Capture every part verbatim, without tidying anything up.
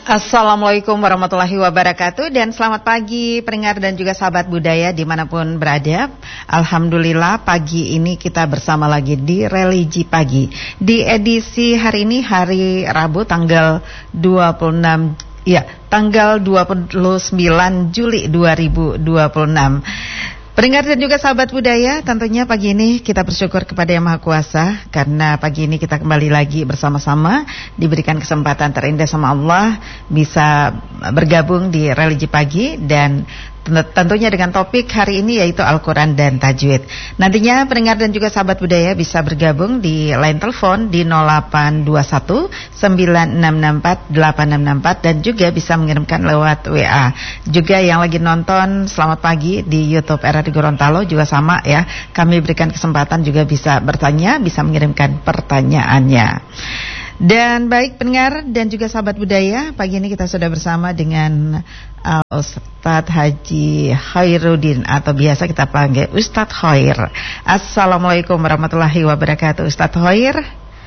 Assalamualaikum warahmatullahi wabarakatuh. Dan selamat pagi pendengar dan juga sahabat budaya dimanapun berada. Alhamdulillah pagi ini kita bersama lagi di Religi Pagi. Di edisi hari ini, hari Rabu tanggal dua puluh enam, ya tanggal dua puluh sembilan Juli dua ribu dua puluh enam. Pendengar dan juga sahabat budaya, tentunya pagi ini kita bersyukur kepada Yang Maha Kuasa karena pagi ini kita kembali lagi bersama-sama diberikan kesempatan terindah sama Allah bisa bergabung di Religi Pagi dan tentunya dengan topik hari ini yaitu Al-Quran dan Tajwid. Nantinya pendengar dan juga sahabat budaya bisa bergabung di line telepon di nol delapan dua satu sembilan enam enam empat delapan enam enam empat dan juga bisa mengirimkan lewat W A. Juga yang lagi nonton selamat pagi di YouTube R R I Gorontalo juga sama ya. Kami berikan kesempatan juga bisa bertanya, bisa mengirimkan pertanyaannya. Dan baik pendengar dan juga sahabat budaya, pagi ini kita sudah bersama dengan uh, Ustadz Haji Khairuddin atau biasa kita panggil Ustadz Khair. Assalamualaikum warahmatullahi wabarakatuh. Ustadz Khair.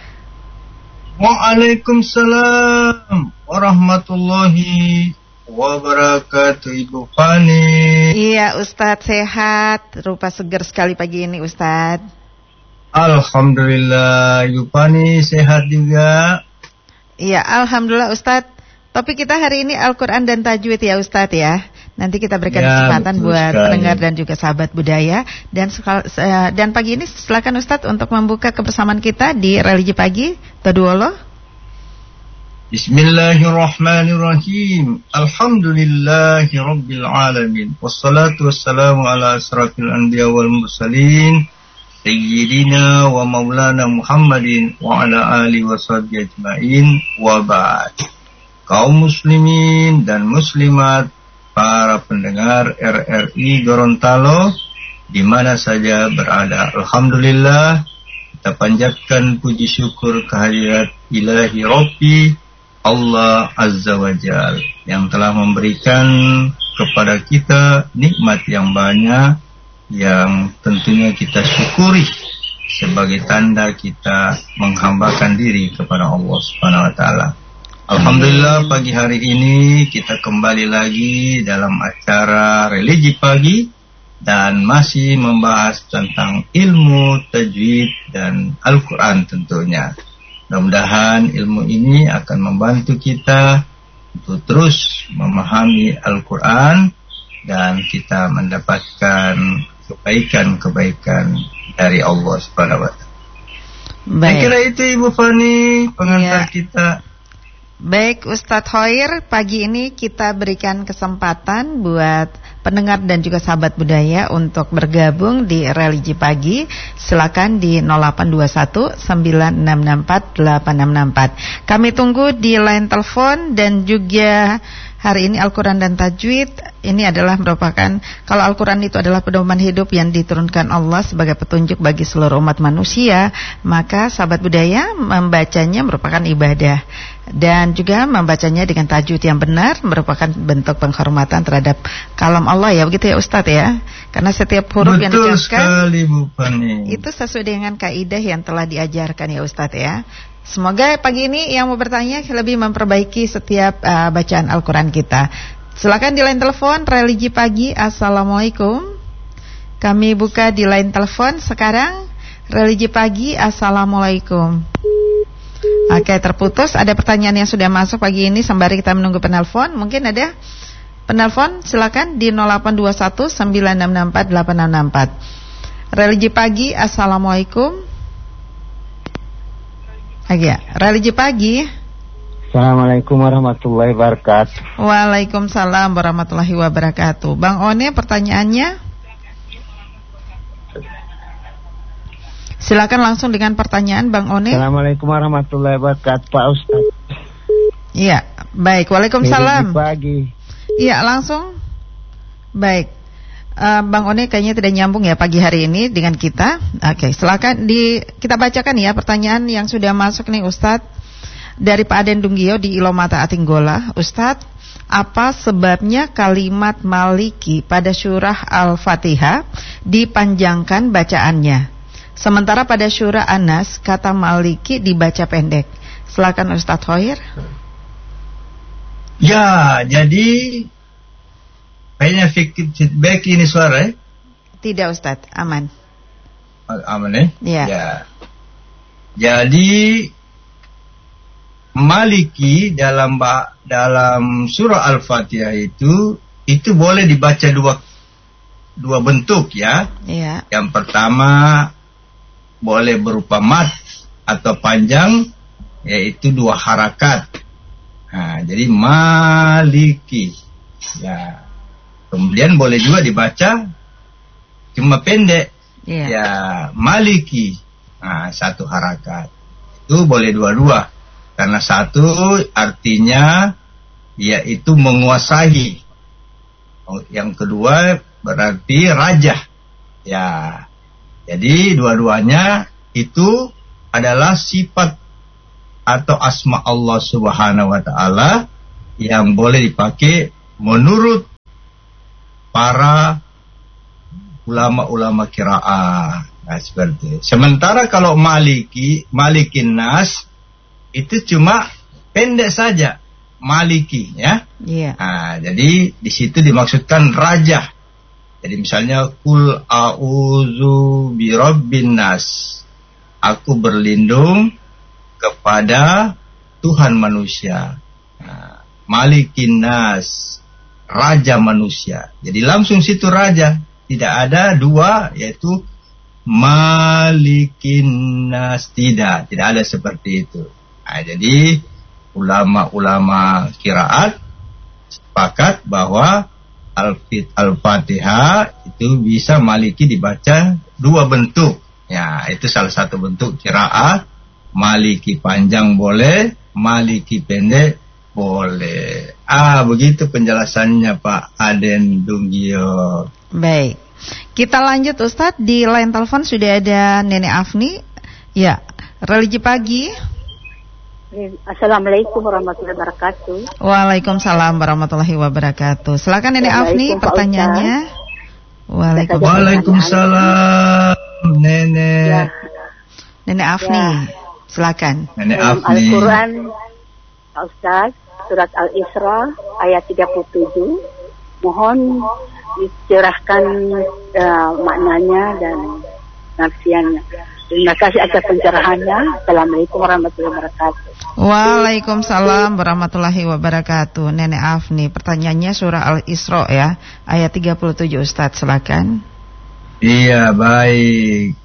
Waalaikumsalam warahmatullahi wabarakatuh, Ibu Fani. Iya Ustadz, sehat, rupa segar sekali pagi ini Ustadz. Alhamdulillah, Ibu Fani sehat juga. Iya, Alhamdulillah Ustadz. Topik kita hari ini Al-Quran dan Tajwid ya Ustadz ya. Nanti kita berikan ya, kesempatan buat sekali pendengar dan juga sahabat budaya. Dan dan pagi ini silakan Ustadz untuk membuka kebersamaan kita di Religi Pagi. Taduwallah. Bismillahirrahmanirrahim. Alhamdulillahi Rabbil Alamin. Wassalatu wassalamu ala asrafil anbiya wal mursalin Sayyidina wa maulana Muhammadin wa ala alihi wa sahbihi ajma'in wa ba'd. Kaum muslimin dan muslimat, para pendengar R R I Gorontalo di mana saja berada, alhamdulillah kita panjatkan puji syukur kehadirat Ilahi Rabbi Allah Azza wa Jal yang telah memberikan kepada kita nikmat yang banyak yang tentunya kita syukuri sebagai tanda kita menghambakan diri kepada Allah Subhanahu wa taala. Alhamdulillah pagi hari ini kita kembali lagi dalam acara Religi Pagi dan masih membahas tentang ilmu tajwid dan Al-Quran tentunya. Mudah-mudahan ilmu ini akan membantu kita untuk terus memahami Al-Quran dan kita mendapatkan kebaikan-kebaikan dari Allah Subhanahu wa taala. Baik. Saya kira itu Ibu Fani pengantar ya. Kita. Baik Ustadz Khair, pagi ini kita berikan kesempatan buat pendengar dan juga sahabat budaya untuk bergabung di Religi Pagi. Silakan di nol delapan dua satu sembilan enam enam empat delapan enam enam empat. Kami tunggu di line telepon dan juga hari ini Al-Quran dan Tajwid ini adalah merupakan, kalau Al-Quran itu adalah pedoman hidup yang diturunkan Allah sebagai petunjuk bagi seluruh umat manusia, maka sahabat budaya membacanya merupakan ibadah dan juga membacanya dengan tajwid yang benar merupakan bentuk penghormatan terhadap kalam Allah ya, begitu ya Ustadz ya, karena setiap huruf yang diucapkan itu sesuai dengan kaidah yang telah diajarkan ya Ustadz ya. Semoga pagi ini yang mau bertanya lebih memperbaiki setiap uh, bacaan Al-Quran kita. Silakan di line telepon Religi Pagi. Assalamualaikum. Kami buka di line telepon sekarang. Religi Pagi. Assalamualaikum. Oke, terputus. Ada pertanyaan yang sudah masuk pagi ini sembari kita menunggu penelpon. Mungkin ada penelpon. Silakan di nol delapan dua satu sembilan enam enam empat delapan enam enam empat. Religi Pagi. Assalamualaikum. Agak, Religi Pagi. Assalamualaikum warahmatullahi wabarakatuh. Waalaikumsalam warahmatullahi wabarakatuh. Bang One, pertanyaannya? Silakan langsung dengan pertanyaan Bang One. Assalamualaikum warahmatullahi wabarakatuh, Pak Ustaz. Iya, baik. Waalaikumsalam. Religi Pagi. Iya, langsung. Baik. Uh, Bang One kayaknya tidak nyambung ya pagi hari ini dengan kita. Oke, okay, silakan di kita bacakan ya pertanyaan yang sudah masuk nih Ustadz dari Pak Aden Dunggio di Ilomata Atinggola. Ustadz, apa sebabnya kalimat Maliki pada surah Al-Fatihah dipanjangkan bacaannya, sementara pada surah An-Nas kata Maliki dibaca pendek? Silakan Ustadz Khair. Ya, jadi kayaknya feedback ini suara, eh? Tidak Ustadz, aman. Aman, eh? Ya. Ya. Jadi Maliki dalam dalam surah Al-Fatihah itu itu boleh dibaca dua dua bentuk ya. Iya. Yang pertama boleh berupa mat atau panjang, yaitu dua harakat. Nah, jadi Maliki. Ya. Kemudian boleh juga dibaca cuma pendek. Iya. Ya, Maliki. Nah, satu harakat. Itu boleh dua-dua. Karena satu artinya yaitu menguasai. Yang kedua berarti raja. Ya. Jadi dua-duanya itu adalah sifat atau asma Allah Subhanahu wa taala yang boleh dipakai menurut para ulama-ulama qiraah. Nah, seperti itu. Sementara kalau Maliki, Malikin Nas itu cuma pendek saja, Maliki, ya. Iya. Nah, jadi di situ dimaksudkan raja. Jadi misalnya kul a'udzu birabbin nas. Aku berlindung kepada Tuhan manusia. Nah, Malikin Nas, raja manusia. Jadi langsung situ raja, tidak ada dua, yaitu Malikin Nas, tidak, tidak ada seperti itu. Nah, jadi ulama-ulama qiraat sepakat bahwa Al-Fatihah itu bisa Maliki dibaca dua bentuk. Ya, itu salah satu bentuk qiraat. Maliki panjang boleh, Maliki pendek boleh. Ah, begitu penjelasannya Pak Aden Dunggio. Baik. Kita lanjut Ustadz, di line telepon sudah ada Nenek Afni. Ya, religi pagi. Assalamualaikum warahmatullahi wabarakatuh. Waalaikumsalam warahmatullahi wabarakatuh. Silakan Nenek Afni pertanyaannya. Waalaikumsalam. Waalaikumsalam Nenek. Ya. Nenek Afni, ya. Silakan. Nenek Dalam Afni. Al-Quran, Pak Ustaz, surat Al-Isra ayat tiga puluh tujuh. Mohon dicerahkan uh, maknanya dan nafsiannya. Terima kasih atas pencerahannya. Assalamualaikum warahmatullahi wabarakatuh. Waalaikumsalam warahmatullahi wabarakatuh. Nenek Afni, pertanyaannya surah Al-Isra ya, ayat tiga puluh tujuh Ustaz, silakan. Iya, baik.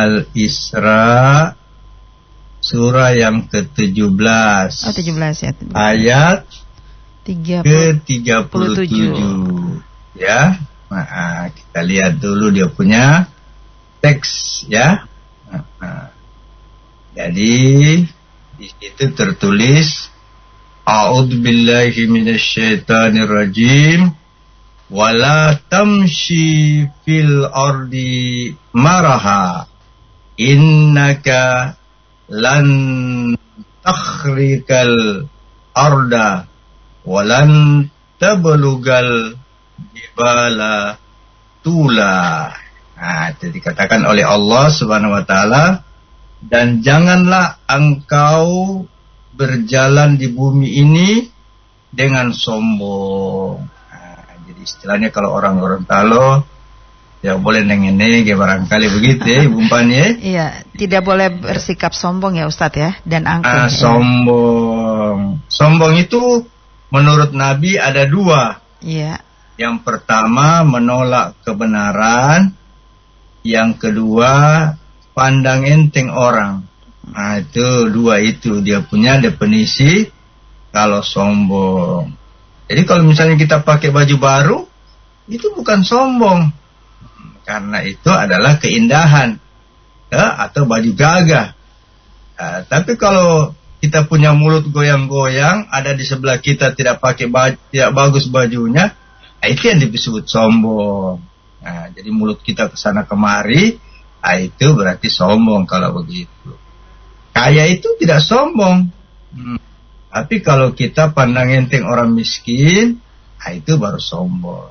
Al-Isra surah yang ke tujuh belas. Oh, tujuh belas ya. Ayat ke tiga puluh tujuh. Ya. Nah, kita lihat dulu dia punya teks ya. Nah, jadi di situ tertulis A'udzubillahi minasyaitonirrajim wala tamshi fil ardi maraha innaka lan takhrikal arda walan tablugal jibala tula. Nah, itu dikatakan oleh Allah Subhanahu wa taala, dan janganlah engkau berjalan di bumi ini dengan sombong. Nah, jadi istilahnya kalau orang Gorontalo ya boleh nenge-nenge barangkali begitu ya, Ibu Mpani ya. Iya, tidak boleh bersikap sombong ya Ustadz ya, dan angkuh. Ah, ya. Sombong. Sombong itu menurut Nabi ada dua. Iya. Yang pertama menolak kebenaran. Yang kedua, pandang enteng orang. Nah, itu dua itu dia punya definisi kalau sombong. Jadi kalau misalnya kita pakai baju baru, itu bukan sombong. Karena itu adalah keindahan. Ya, atau baju gagah. Nah, tapi kalau kita punya mulut goyang-goyang, ada di sebelah kita tidak pakai baju, tidak bagus bajunya, nah, itu yang disebut sombong. Nah, jadi mulut kita kesana kemari, nah itu berarti sombong kalau begitu. Kaya itu tidak sombong. Hmm. Tapi kalau kita pandang enteng orang miskin, nah itu baru sombong.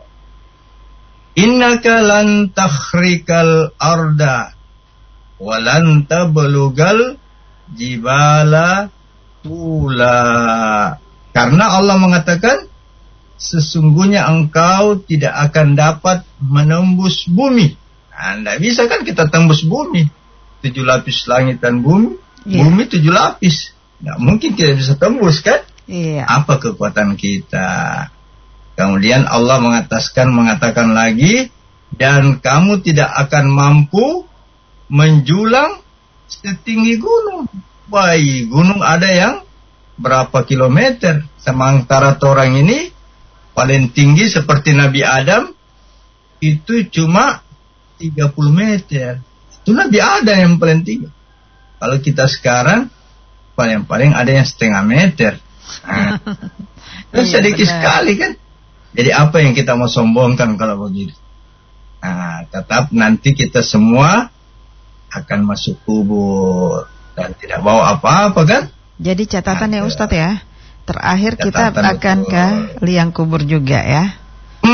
Innaka lan takhrikal arda walan tablugal jibala tula. Karena Allah mengatakan, sesungguhnya engkau tidak akan dapat menembus bumi. Nah, tidak bisa kan kita tembus bumi. Tujuh lapis langit dan bumi, yeah. Bumi tujuh lapis. Tidak mungkin kita bisa tembus kan? Yeah. Apa kekuatan kita? Kemudian Allah mengataskan, mengatakan lagi, dan kamu tidak akan mampu menjulang setinggi gunung. Baik, gunung ada yang berapa kilometer. Sementara orang ini paling tinggi seperti Nabi Adam itu cuma tiga puluh meter. Itu Nabi Adam yang paling tinggi. Kalau kita sekarang paling-paling ada yang setengah meter. Nah, itu sedikit sekali kan. Jadi apa yang kita mau sombongkan kalau begitu? Nah, tetap nanti kita semua akan masuk kubur dan tidak bawa apa-apa kan? Jadi catatan ya Ustadz ya. Terakhir catatan kita akan betul. ke liang kubur juga ya.